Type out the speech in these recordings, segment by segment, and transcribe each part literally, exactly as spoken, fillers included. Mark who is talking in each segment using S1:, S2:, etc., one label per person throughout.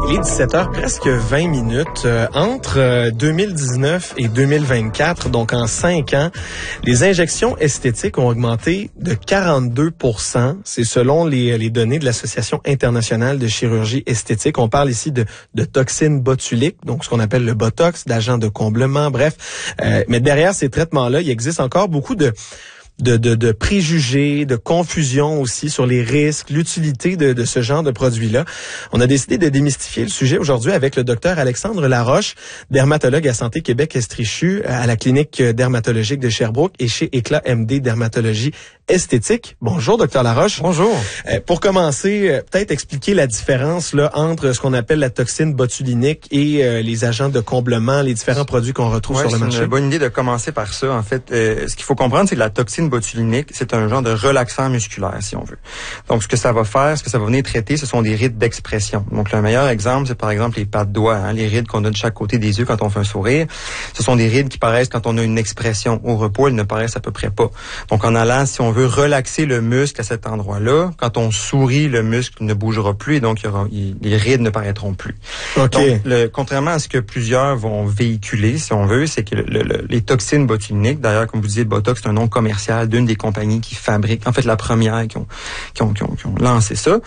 S1: Il est dix-sept heures, presque vingt minutes. Euh, entre euh, deux mille dix-neuf et deux mille vingt-quatre, donc en cinq ans, les injections esthétiques ont augmenté de quarante-deux pour cent. C'est selon les, les données de l'Association internationale de chirurgie esthétique. On parle ici de, de toxines botuliques, donc ce qu'on appelle le botox, d'agents de comblement, bref. Euh, mais derrière ces traitements-là, il existe encore beaucoup de... De, de, de préjugés, de confusion aussi sur les risques, l'utilité de, de ce genre de produits-là. On a décidé de démystifier le sujet aujourd'hui avec le docteur Alexandre Laroche, dermatologue à Santé Québec-Estrichu à la clinique dermatologique de Sherbrooke et chez Éclat M D Dermatologie Esthétique. Bonjour, docteur Laroche.
S2: Bonjour.
S1: Euh, pour commencer, euh, peut-être expliquer la différence là entre ce qu'on appelle la toxine botulinique et euh, les agents de comblement, les différents produits qu'on retrouve
S2: ouais,
S1: sur le marché.
S2: C'est une bonne idée de commencer par ça. En fait, euh, ce qu'il faut comprendre, c'est que la toxine botulinique, c'est un genre de relaxant musculaire, si on veut. Donc, ce que ça va faire, ce que ça va venir traiter, ce sont des rides d'expression. Donc, le meilleur exemple, c'est par exemple les pas de doigts, hein, les rides qu'on a de chaque côté des yeux quand on fait un sourire. Ce sont des rides qui paraissent quand on a une expression. Au repos, elles ne paraissent à peu près pas. Donc, en allant, si on veut relaxer le muscle à cet endroit-là, quand on sourit, le muscle ne bougera plus et donc il y aura, il, les rides ne paraîtront plus.
S1: Okay.
S2: Donc, le, contrairement à ce que plusieurs vont véhiculer, si on veut, c'est que le, le, les toxines botuliniques, d'ailleurs, comme vous disiez, le Botox, c'est un nom commercial d'une des compagnies qui fabriquent, en fait, la première qui ont, qui ont, qui ont, qui ont lancé ça.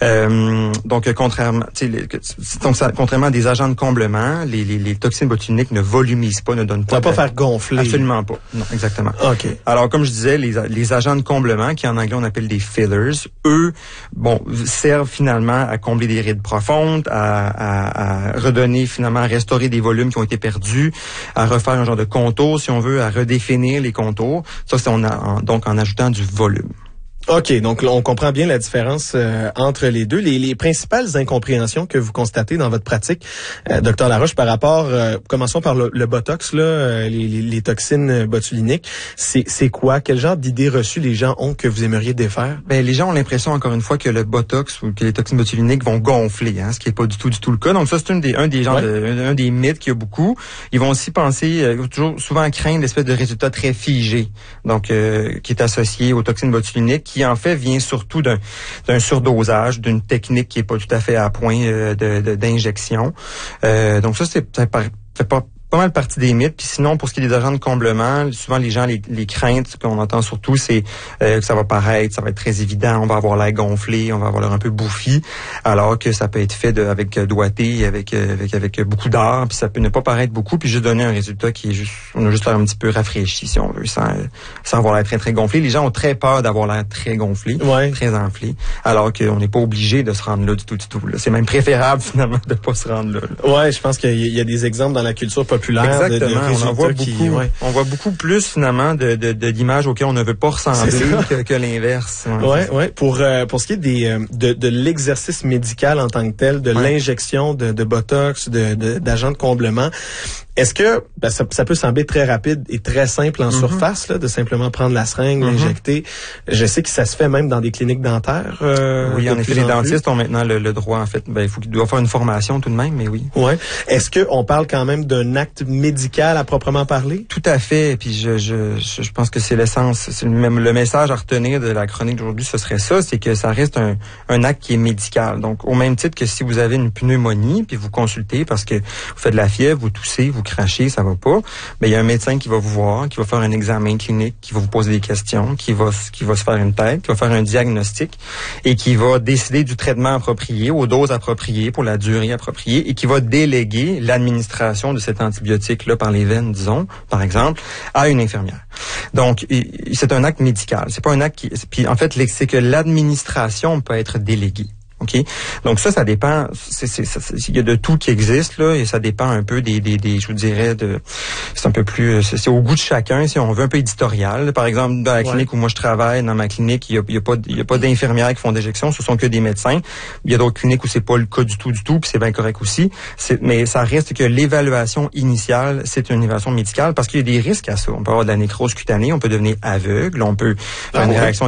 S2: Euh, donc, contrairement, tu sais, les, donc ça, contrairement à des agents de comblement, les, les, les toxines botuliniques ne volumisent pas, ne donnent pas.
S1: Ça va pas faire gonfler.
S2: Absolument pas. Non, exactement.
S1: OK.
S2: Alors, comme je disais, les, les agents de comblement, qui en anglais on appelle des fillers, eux, bon, servent finalement à combler des rides profondes, à, à, à redonner finalement, à restaurer des volumes qui ont été perdus, à refaire un genre de contour, si on veut, à redéfinir les contours. Ça, c'est on a, en, donc en ajoutant du volume.
S1: OK, donc là, on comprend bien la différence euh, entre les deux. Les, les principales incompréhensions que vous constatez dans votre pratique, euh, docteur Laroche, par rapport, euh, commençons par le, le Botox, là, euh, les, les, les toxines botuliniques, c'est, c'est quoi? Quel genre d'idées reçues les gens ont que vous aimeriez défaire?
S2: Ben, les gens ont l'impression, encore une fois, que le Botox ou que les toxines botuliniques vont gonfler, hein, ce qui est pas du tout, du tout le cas. Donc ça, c'est une des, un des genres, ouais. de, un, un des mythes qu'il y a beaucoup. Ils vont aussi penser, euh, toujours souvent craindre l'espèce de résultat très figé, donc euh, qui est associé aux toxines botuliniques, qui en fait vient surtout d'un, d'un surdosage, d'une technique qui est pas tout à fait à point euh, de, de, d'injection. Euh, donc ça, c'est, ça fait pas pas mal partie des mythes. Puis sinon, pour ce qui est des agents de comblement, souvent les gens, les, les craintes qu'on entend surtout, c'est euh, que ça va paraître, ça va être très évident, on va avoir l'air gonflé, on va avoir l'air un peu bouffi, alors que ça peut être fait de, avec doigté, avec, avec avec beaucoup d'art, puis ça peut ne pas paraître beaucoup, puis juste donner un résultat qui est juste, on a juste l'air un petit peu rafraîchi, si on veut, sans, sans avoir l'air très très gonflé. Les gens ont très peur d'avoir l'air très gonflé, ouais. très enflé, alors qu'on n'est pas obligé de se rendre là du tout, du tout. Là. C'est même préférable finalement de pas se rendre là. là.
S1: Ouais, je pense qu'il y a des exemples dans la culture populaire.
S2: Exactement,
S1: de, de
S2: on en voit
S1: qui,
S2: beaucoup.
S1: Ouais.
S2: On voit beaucoup plus finalement de, de, de d'images auxquelles on ne veut pas ressembler que, que l'inverse.
S1: Ouais, ouais. ouais. Pour euh, pour ce qui est des de, de l'exercice médical en tant que tel, de ouais. l'injection de, de botox, de, de d'agents de comblement. Est-ce que ben, ça, ça peut sembler très rapide et très simple en mm-hmm. surface là, de simplement prendre la seringue, mm-hmm. l'injecter. Je sais que ça se fait même dans des cliniques dentaires. Euh,
S2: oui, en effet, les dentistes ont maintenant le, le droit. En fait, ben il faut qu'ils doivent faire une formation tout de même, mais oui.
S1: Ouais. Est-ce que on parle quand même d'un acte médical à proprement parler?
S2: Tout à fait. Puis je je je pense que c'est l'essence, c'est le même le message à retenir de la chronique d'aujourd'hui, ce serait ça, c'est que ça reste un un acte qui est médical. Donc au même titre que si vous avez une pneumonie puis vous consultez parce que vous faites de la fièvre, vous toussez, vous crachez, ça va pas, mais il y a un médecin qui va vous voir, qui va faire un examen clinique, qui va vous poser des questions, qui va qui va se faire une tête, qui va faire un diagnostic et qui va décider du traitement approprié, aux doses appropriées pour la durée appropriée et qui va déléguer l'administration de cet antibiotique là par les veines, disons, par exemple, à une infirmière. Donc c'est un acte médical, c'est pas un acte qui puis en fait c'est que l'administration peut être déléguée. OK? Donc ça, ça dépend, c'est, c'est, c'est, il y a de tout qui existe, là, et ça dépend un peu des, des, des je vous dirais, de, c'est un peu plus, c'est, c'est au goût de chacun, si on veut, un peu éditorial. Par exemple, dans la clinique ouais. où moi je travaille, dans ma clinique, il y a, il y a pas, il y a pas d'infirmières qui font d'injections, ce sont que des médecins. Il y a d'autres cliniques où c'est pas le cas du tout, du tout, puis c'est bien correct aussi. C'est, mais ça reste que l'évaluation initiale, c'est une évaluation médicale, parce qu'il y a des risques à ça. On peut avoir de la nécrose cutanée, on peut devenir aveugle, on peut faire ah, une ouais. réaction